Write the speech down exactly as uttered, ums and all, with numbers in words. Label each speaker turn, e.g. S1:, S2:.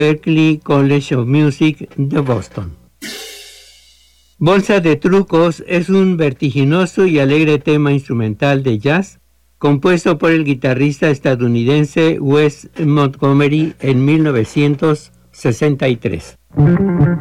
S1: Berklee College of Music de Boston. Bolsa de Trucos es un vertiginoso y alegre tema instrumental de jazz compuesto por el guitarrista estadounidense Wes Montgomery en mil novecientos sesenta y tres.